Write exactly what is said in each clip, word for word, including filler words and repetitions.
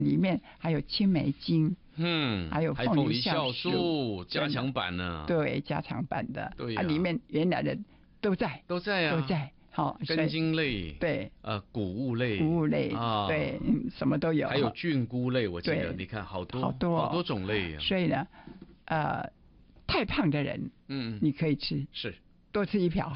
里面还有青梅精， 嗯， 还有凤梨酵素加强版呢， 对，加强版的， 对呀、 啊，里面原来的都在， 都在啊， 都在。好， 根茎类， 对， 呃，谷物类， 谷物类啊， 对，什么都有， 还有菌菇类，我记得对， 你看好多好多好多种类啊。 所以呢，呃，太胖的人， 嗯， 你可以吃， 是多吃一瓢，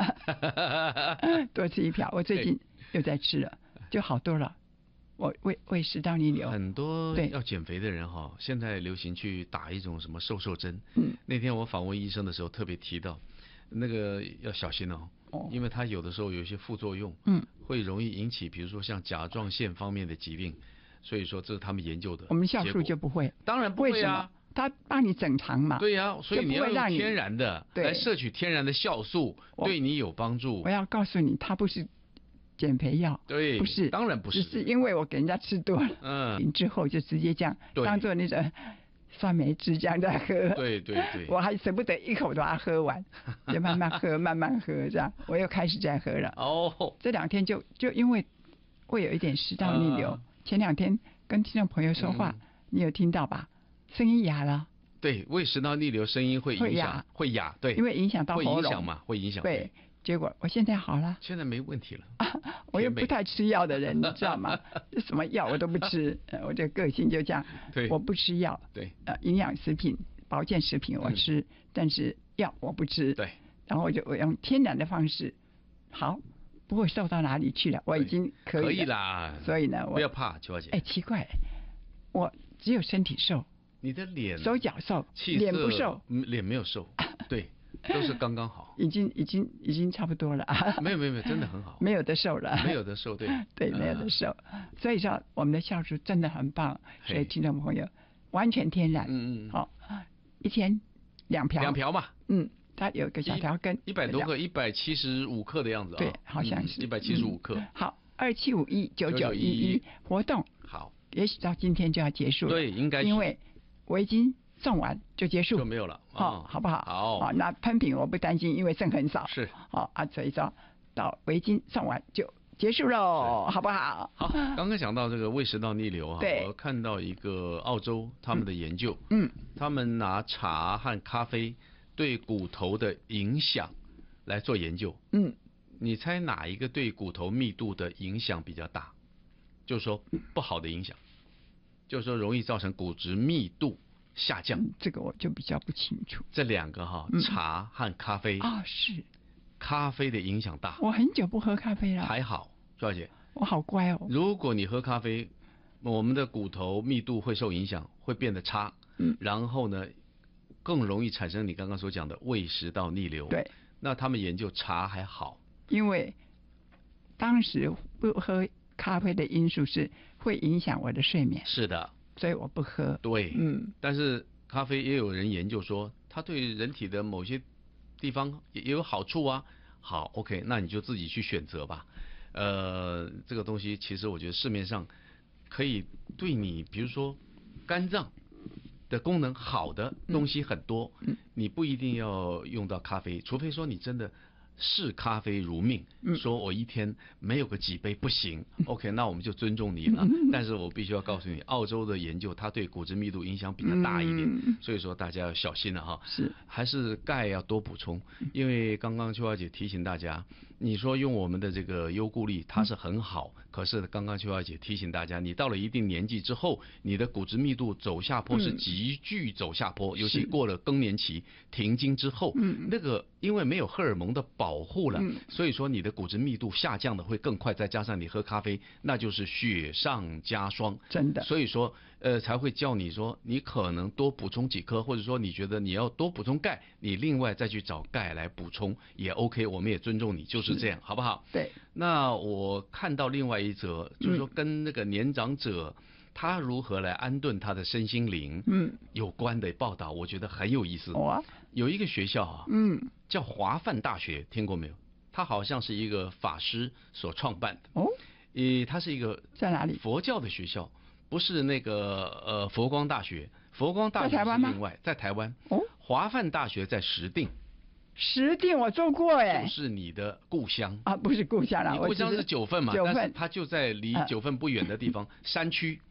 多吃一瓢。我最近又在吃了，就好多了。我胃胃食道逆流， 很多要减肥的人哈，现在流行去打一种什么瘦瘦针。 嗯， 那天我访问医生的时候特别提到，那个要小心哦。哦，因为它有的时候有一些副作用，嗯，会容易引起，比如说像甲状腺方面的疾病，所以说这是他们研究的。 我们酵素就不会， 当然不会啊， 它帮你整肠嘛。 对呀、啊，所以你要用天然的来摄取天然的酵素，对你有帮助。 我要告诉你，它不是减肥药， 对， 不是， 当然不是， 只是因为我给人家吃多了，嗯，之后就直接这样当做那种酸梅汁这样在喝， 对对对， 我还舍不得一口把它喝完，就慢慢喝，慢慢喝这样，我又开始在喝了。哦，这两天就就因为会有一点食道逆流，呃、前两天跟听众朋友说话，嗯、你有听到吧？声音哑了。 对，胃食道逆流声音会影响，会哑，对， 因为影响到喉咙， 会影响嘛，会影响。 对，结果我现在好了， 现在没问题了。 啊、我又不太吃药的人，你知道吗？什么药我都不吃，我这个性就这样。 对， 我不吃药。 对， 呃，营养食品、保健食品我吃，嗯、但是药我不吃。 对， 然后我就我用天然的方式，好，不会瘦到哪里去了，我已经可以了。 可以啦。 所以呢，我不要怕，邱小姐。 哎，奇怪，我只有身体瘦。 你的脸、 手脚瘦，脸不瘦， 脸没有瘦，对，都是刚刚好， 已经已经已经差不多了。 没有没有没有，真的很好， 没有的瘦了， 没有的瘦，对对，没有的瘦。所以说我们的酵素真的很棒，所以听众朋友完全天然，嗯嗯，好，一天两瓢， 两瓢嘛， 嗯，它有个小条根， 一百多克，一百七十五克的样子啊， 对，好像是一百七十五克。 好，二七五一九九一一活动， 好， 也许到今天就要结束了， 对，应该因为。围巾送完就结束， 就没有了， 好、哦，好不好？ 好， 好，那喷瓶我不担心，因为剩很少， 是， 好啊，所以说到围巾送完就结束喽，好不好？ 好，刚刚讲到这个胃食道逆流啊， 对， 我看到一个澳洲他们的研究， 嗯， 他们拿茶和咖啡对骨头的影响来做研究， 嗯， 你猜哪一个对骨头密度的影响比较大？就是说不好的影响。就是说容易造成骨质密度下降、 嗯，这个我就比较不清楚。 这两个哈， 嗯、 茶和咖啡啊、哦，是咖啡的影响大。 我很久不喝咖啡了， 还好，小姐， 我好乖哦。 如果你喝咖啡，我们的骨头密度会受影响，会变得差， 嗯， 然后呢，更容易产生你刚刚所讲的胃食道逆流。 对， 那他们研究茶还好， 因为当时不喝咖啡的因素是会影响我的睡眠， 是的， 所以我不喝。 对， 嗯， 但是咖啡也有人研究说，它对人体的某些地方也也有好处啊。好 ，OK， 那你就自己去选择吧。呃，这个东西其实我觉得市面上可以对你，比如说肝脏的功能好的东西很多，嗯，你不一定要用到咖啡，除非说你真的。视咖啡如命，说我一天没有个几杯不行、嗯、，OK， 那我们就尊重你了。嗯、但是我必须要告诉你，澳洲的研究它对骨质密度影响比较大一点，嗯、所以说大家要小心了哈。 是， 还是钙要多补充，因为刚刚邱小姐提醒大家，你说用我们的这个优固力它是很好，嗯、可是刚刚邱小姐提醒大家，你到了一定年纪之后，你的骨质密度走下坡是急剧走下坡，嗯、尤其过了更年期停经之后，嗯、那个因为没有荷尔蒙的保保护了，所以说你的骨质密度下降的会更快，再加上你喝咖啡，那就是雪上加霜， 真的。 所以说，呃，才会叫你说，你可能多补充几颗，或者说你觉得你要多补充钙，你另外再去找钙来补充也 OK， 我们也尊重你，就是这样，好不好？ 对。 那我看到另外一则，就是说跟那个年长者。嗯他如何来安顿他的身心灵？嗯，有关的报道，我觉得很有意思。 哇， 有一个学校啊， 嗯， 叫华范大学，听过没有？它好像是一个法师所创办的。 哦， 呃，它是一个在哪里？ 佛教的学校，不是那个呃佛光大学。佛光大学是另外，在台湾。 哦， 华范大学在石碇。 石碇我做过哎， 就是你的故乡啊，不是故乡啦， 你故乡是九份嘛， 九份， 但是它就在离九份不远的地方，山区。